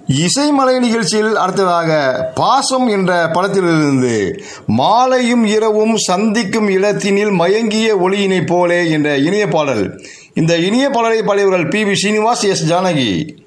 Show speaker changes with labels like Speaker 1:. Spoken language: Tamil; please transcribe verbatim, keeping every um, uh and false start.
Speaker 1: இசைமலை நிகழ்ச்சியில் அடுத்ததாக பாசம் என்ற படத்திலிருந்து மாலையும் இரவும் சந்திக்கும் இடத்தினில் மயங்கிய ஒளியினை போலே என்ற இனிய பாடல். இந்த இனிய பாடலை பாடியவர்கள் P V Srinivas, S Janaki.